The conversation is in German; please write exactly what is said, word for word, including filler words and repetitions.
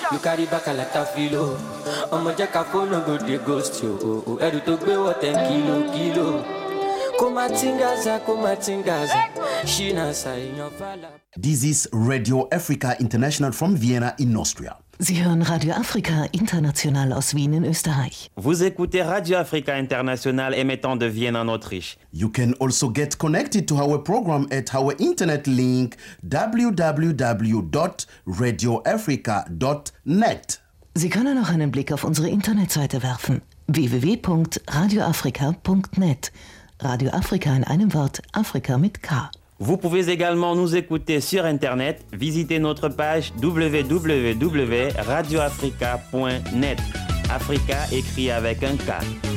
You carry back a lot of filo. I'm a jack of phone, no go de ghost you. Edu to be what ten kilo kilo. Kumatingaza, kumatingaza. Shina sa inyo fala. This is Radio Africa International from Vienna in Austria. Sie hören Radio Afrika International aus Wien in Österreich. Vous écoutez Radio Africa International émettant de Vienne en Autriche. You can also get connected to our program at our internet link w w w dot radio africa dot net. Sie können auch einen Blick auf unsere Internetseite werfen. w w w punkt radio africa punkt net. Radio Afrika in einem Wort, Afrika mit K. Vous pouvez également nous écouter sur Internet. Visitez notre page w w w point radio africa point net. Africa écrit avec un K.